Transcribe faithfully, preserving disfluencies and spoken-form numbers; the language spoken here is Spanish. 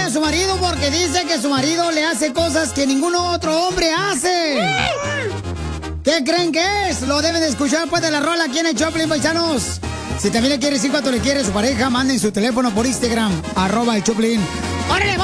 a su marido porque dice que su marido le hace cosas que ningún otro hombre hace. ¿Qué creen que es? Lo deben de escuchar pues de la rola aquí en el Choplin, paisanos. Si también le quiere decir cuánto le quiere a su pareja, manden su teléfono por Instagram, arroba el Choplin. ¡Órale,